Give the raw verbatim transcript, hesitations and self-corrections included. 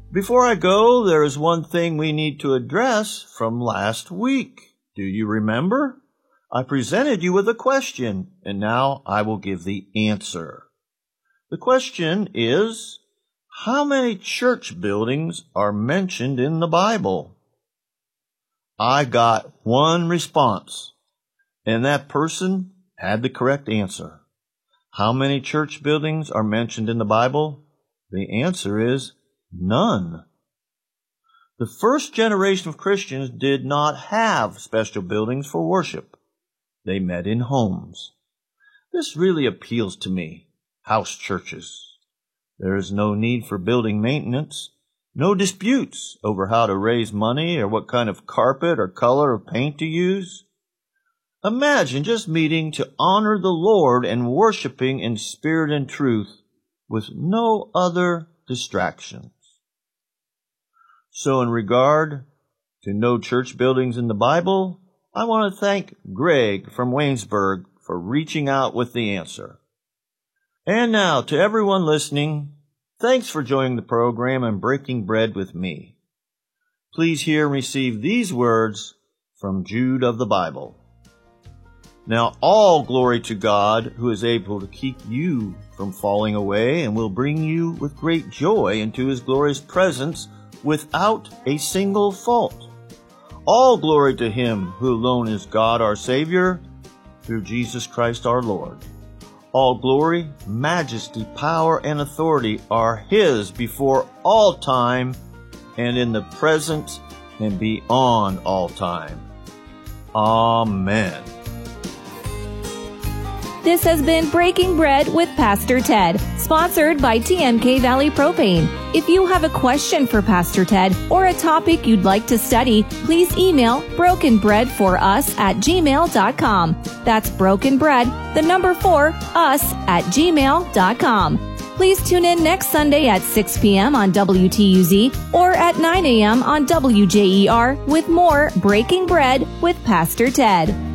Before I go, there is one thing we need to address from last week. Do you remember? I presented you with a question, and now I will give the answer. The question is, how many church buildings are mentioned in the Bible? I got one response, and that person had the correct answer. How many church buildings are mentioned in the Bible? The answer is none. The first generation of Christians did not have special buildings for worship. They met in homes. This really appeals to me. House churches. There is no need for building maintenance, no disputes over how to raise money or what kind of carpet or color of paint to use. Imagine just meeting to honor the Lord and worshiping in spirit and truth with no other distractions. So in regard to no church buildings in the Bible, I want to thank Greg from Waynesburg for reaching out with the answer. And now, to everyone listening, thanks for joining the program and breaking bread with me. Please hear and receive these words from Jude of the Bible. Now all glory to God, who is able to keep you from falling away and will bring you with great joy into his glorious presence without a single fault. All glory to him who alone is God our Savior, through Jesus Christ our Lord. All glory, majesty, power, and authority are his before all time and in the present and beyond all time. Amen. This has been Breaking Bread with Pastor Ted, sponsored by T M K Valley Propane. If you have a question for Pastor Ted or a topic you'd like to study, please email brokenbreadforus at gmail dot com. That's brokenbread, the number four, us at gmail dot com. Please tune in next Sunday at six p.m. on W T U Z or at nine a.m. on W J E R with more Breaking Bread with Pastor Ted.